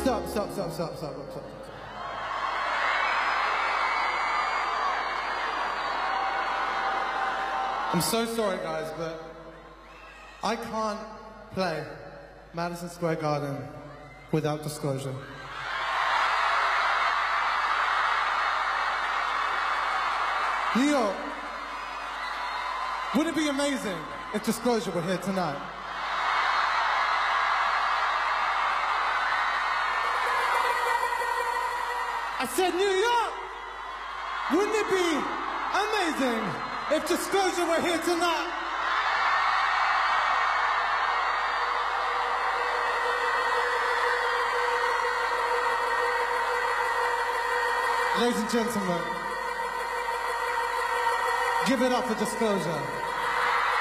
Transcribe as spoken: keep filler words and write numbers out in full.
Stop, stop, stop, stop, stop, stop. I'm so sorry, guys, but I can't play Madison Square Garden without Disclosure. New York, wouldn't it be amazing if Disclosure were here tonight? I said, New York, wouldn't it be amazing if Disclosure were here tonight? Ladies and gentlemen, give it up for Disclosure.